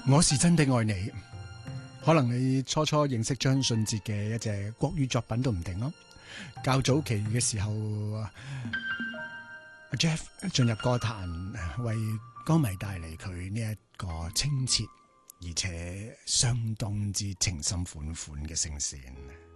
我是真的愛你，可能你初初認識張信哲嘅一隻國語作品都唔定咯。較早期嘅時候，阿 Jeff 進入歌壇，為歌迷帶嚟佢呢一個清澈而且相當之情深款款嘅聲線。